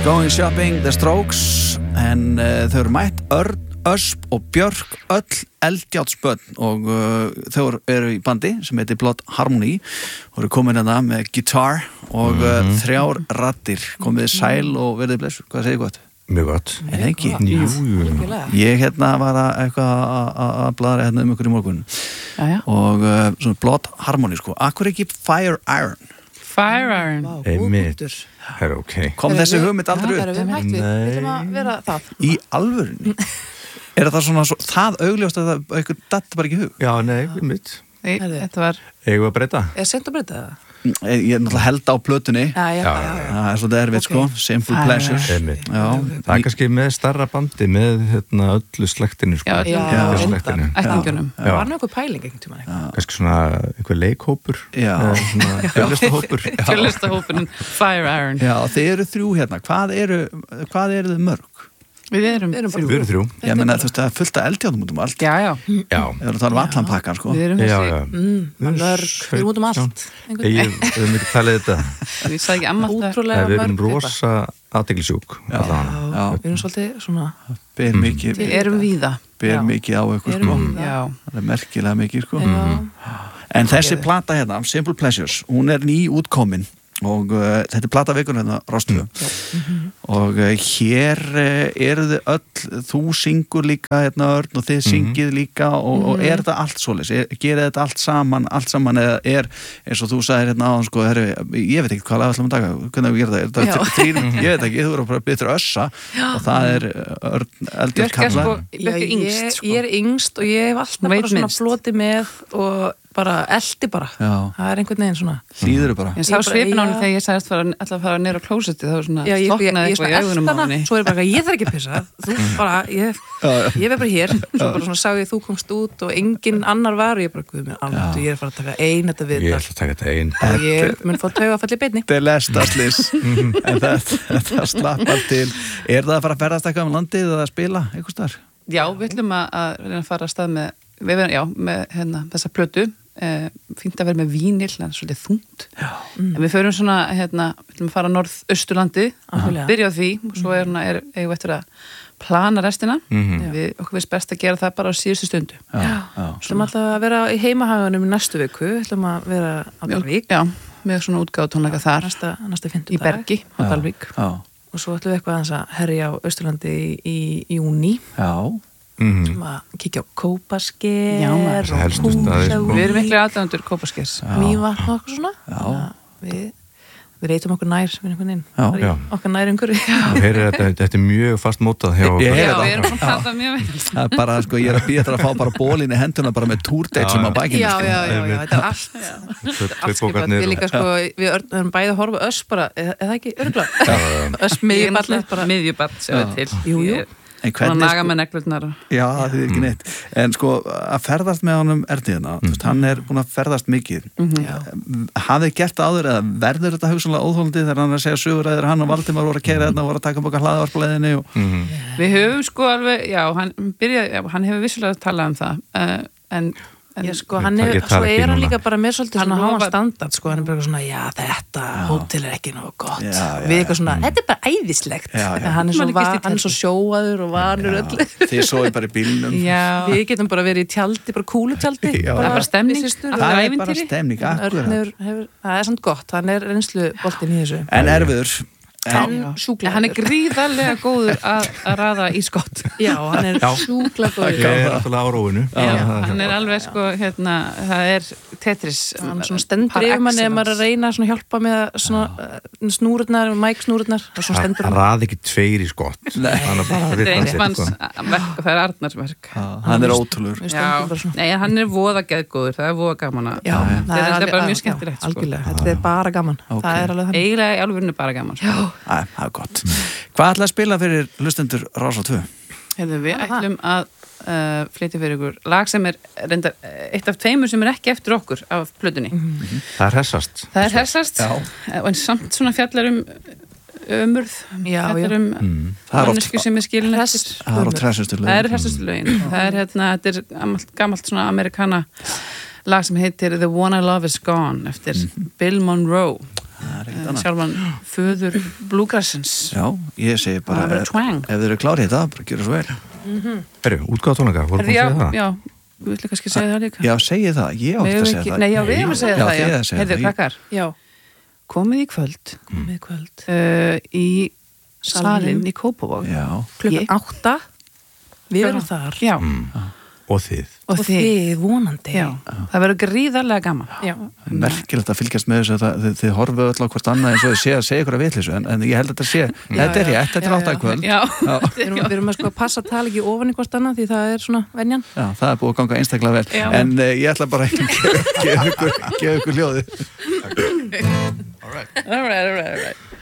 Going Shopping, The Strokes en þau eru mætt Örn, Ösp og Björk öll eldjárnsbörn og þau eru í bandi sem heitir Blood Harmony og eru komin hérna með guitar og 3 raddir komið sæl og verðið blessu, hvað segir gott? Mjög gott. En ekki? Jú. Ég var að bladra hérna ykkur í morgun og svona Blood Harmony sko, akkur ekki Fire Iron? Fire Iron. Einmitt. Það er ok. Kom þessi hugmynd aldrei upp? Við ætlum að vera það. Í alvörunni? Er það svona það augljóst að það eitthvað datt bara ekki í hug? Já, nei, einmitt. Þetta var... Eigum við að breyta? Er sent að breyta það? Ég náttúrulega held á plötunni. Já. Það er svolítið erfitt sko. Simple Pleasures. Einmitt. Það er kannski með starra bandi með öllu slektinu sko. Ættingjunum. Það var nokkuð pæling einhvern tímann. Kannski svona einhver leikhópur. Já. Svona fjölistahópur. Fjölistahópurinn Fire Iron. Já, þið eru 3 hérna. Hvað eru þið mörg? Við erum 3. Ég meina þú veist það er fullt af eldjárnum út allt. Já. Við erum að tala allan pakkan sko. Við erum þessi... Mörg, við erum út allt. Við erum ekki talið þetta. Við sagði ekki amma það. Við erum rosa athyglisjúk. Já. Við erum svolítið svona... Ber mikið. Við erum víða. Ber mikið á ykkur sko. Það er merkilega mikið sko. En þessi plata hérna, Simple Pleasures, hún er ný útkomin. Og þetta er plata vikur hérna Rástvö og hér eru þið öll, þú syngur líka hérna Örn og þið syngið líka og er þetta allt svoleiðis, gerir þetta allt saman eða er eins og þú sagðir hérna áðan sko, ég veit ekki hvað lag ætlum að taka, hvernig við gerum það, er þetta 3, ég veit ekki, þú eru bara betur Össa og það er Örn Eldjárn Karla. Björk er yngst sko. Ég er yngst og ég hef alltaf bara svona floti með og bara eldi bara. Það er einhvern veginn svona hlýðuru bara. Ég sá svipin á henni þegar ég sagðist alltaf að fara neyra á klósetti, það var svona sloknaði eitthvað í augunum á henni. Svo er bara ég þarf ekki að pissa, þú bara ég verð bara hér, svo bara svona sá ég þú komst út og engin annar var og ég bara guð mér alveg, ég er að fara að taka þetta við Ég ætla að taka þetta ein. og ég mun fá taugafall í beinni. Þetta er lestaslis en þetta slappar til. Er það að fara að ferðast eitthvað um landið eða að spila einhvers staðar? Já, við ætlum að reyna að fara að stað með þessa plötu. Fínt að vera með vínil, svolítið þungt en við förum svona, við ætlum að fara norð-austurlandi, byrja á því og svo eigum við eftir að plana restina, okkur veist best að gera það bara á síðustu stundu. Við ætlum alltaf að vera í heimahagunum í næstu viku, við ætlum að vera á Dalvík með svona útgáðu tónleika þar næsta fimmtudag í Bergi á Dalvík og svo ætlum við eitthvað aðeins að herja á Austurlandi í júní að kíkja á Kópasker og Húsavík. Við erum miklu aðdæmandur Kópaskers, Mývatn og eitthvað svona. Við reytum okkur nær okkar nær einhverju. Þetta er mjög fast mótað hjá okkur. Já, við erum að plata mjög vel. Það er bara, sko, ég er að býja þetta að fá bara bólinn í henduna bara með túrdeitum á bakinu. Já, þetta er allt skipað. Við líka, sko, við erum bæði að horfa Öss bara, eða ekki örgulega? Öss miðjubarn sem er til. Jú. Og naga með neglurnar. Já, það er ekki neitt. En sko, að ferðast með honum Erniðina, hann er búin að ferðast mikið. Hafið gert það áður eða verður þetta hugsanlega óþólandi þegar hann er að segja söguræðir, hann og Valdimar voru að keyra þarna og voru að taka baka hlaðvarpleiðinni og... Við höfum sko alveg, hann hefur vissulega talað um það, en sko, hann er líka bara með svolítið svona háan standard, sko, hann er bara svona þetta hótel er ekki nógu gott við eitthvað svona, þetta er bara æðislegt hann er svo sjóaður og vanur öllu þið sóið bara í bílnum við getum bara verið í tjaldi, bara kúlutjaldi það er bara stemning það er bara stemning, það er samt gott, hann er reynslu boltinn í þessu en erfiður hann er gríðarlega góður að raða í skott hann er sjúklega góður ég er alltaf á róinu hann er alveg sko, það er Tetris hann svona stendur yfir manni ef maður er að reyna að hjálpa með snúrurnar, mæksnúrurnar það raði ekki 2 í skott það er einsmanns verk og það er Arnars verk hann er ótrúlur nei, hann er voða geðgóður, það er voða gaman það er bara mjög skemmtilegt þetta er bara gaman eiginlega í alvörinu bara gaman það er gott. Hvað ætlaði að spila fyrir hlustendur Rás á 2? Við ætlum að flytja fyrir ykkur lag sem er reyndar eitt af 2 sem er ekki eftir okkur af plötunni. Það er hressast en samt svona fjallar ömurð fjallar mannesku sem er skilin eftir. Það er á hressastu lögin. Það er hressastu lögin. Þetta er gamalt svona amerikana lag sem heitir The One I Love Is Gone eftir Bill Monroe. sjálfan föður Bluegrassins. Já, ég segi bara ef þeir eru klárið þetta, bara gera svo vel. Útgáfa tónleika, voru þú að segja það? Já, við ætlum kannski að segja það líka. Já, segi það, ég átti að segja það. Nei, já, við erum að segja það, já. Heyrðu, krakkar. Já. Komið í kvöld. Í salinn í Kópavog. Já. Klukkan 8. Við erum þar. Já. Og þið. Og þið vonandi. Já. Það verður gríðarlega gaman. Já. Merkilegt að fylgjast með þessu að þið horfið öll á hvort annað eins og þið segja ykkur að vitleysu en ég held að þetta er rétt, þetta er 8 í kvöld. Já. Við erum að sko að passa að tala ekki ofan í hvort annað því það er svona venjan. Já, það er búið að ganga einstaklega vel. Já. En ég ætla bara ekki að gefa ykkur hljóðið. All right.